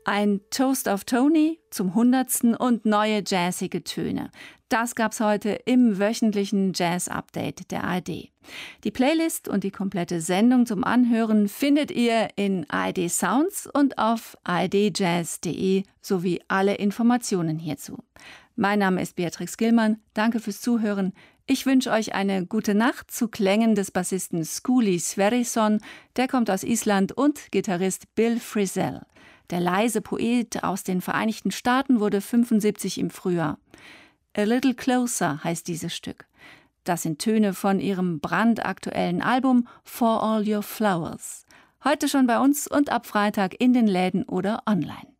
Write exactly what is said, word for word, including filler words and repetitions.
Ein Toast of Tony zum hundertsten und neue jazzige Töne. Das gab's heute im wöchentlichen Jazz-Update der A R D. Die Playlist und die komplette Sendung zum Anhören findet ihr in A R D Sounds und auf a r d jazz punkt d e sowie alle Informationen hierzu. Mein Name ist Beatrix Gillmann. Danke fürs Zuhören. Ich wünsche euch eine gute Nacht zu Klängen des Bassisten Skúli Sverrisson. Der kommt aus Island, und Gitarrist Bill Frisell. Der leise Poet aus den Vereinigten Staaten wurde fünfundsiebzig im Frühjahr. A Little Closer heißt dieses Stück. Das sind Töne von ihrem brandaktuellen Album For All Your Flowers. Heute schon bei uns und ab Freitag in den Läden oder online.